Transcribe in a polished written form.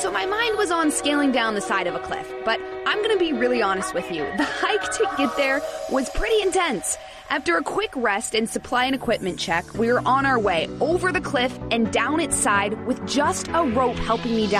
So my mind was on scaling down the side of a cliff, but I'm going to be really honest with you. The hike to get there was pretty intense. After a quick rest and supply and equipment check, we were on our way over the cliff and down its side with just a rope helping me down.